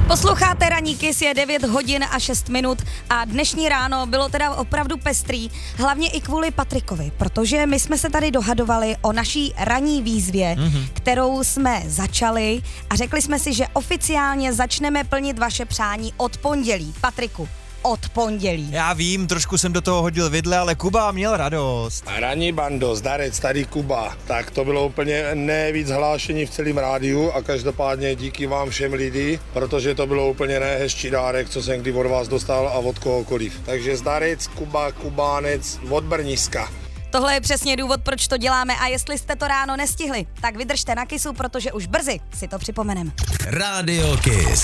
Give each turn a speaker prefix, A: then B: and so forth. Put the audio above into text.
A: Posloucháte Ranní Kiss, je 9 hodin a 6 minut a dnešní ráno bylo teda opravdu pestrý, hlavně i kvůli Patrikovi, protože my jsme se tady dohadovali o naší ranní výzvě, kterou jsme začali a řekli jsme si, že oficiálně začneme plnit vaše přání od pondělí. Patriku, od pondělí.
B: Já vím, trošku jsem do toho hodil vidle, ale Kuba měl radost.
C: Ranní bando, zdarec, tady Kuba. Tak to bylo úplně nejvíc hlášení v celém rádiu a každopádně díky vám všem lidi, protože to bylo úplně nejhezčí dárek, co jsem kdy od vás dostal a od kohokoliv. Takže zdarec, Kuba, Kubánec, od Brniska.
A: Tohle je přesně důvod, proč to děláme a jestli jste to ráno nestihli, tak vydržte na Kissu, protože už brzy si to připomeneme.
D: Radio Kiss.